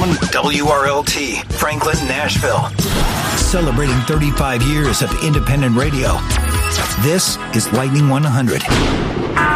From WRLT, Franklin, Nashville. Celebrating 35 years of independent radio. This is Lightning 100.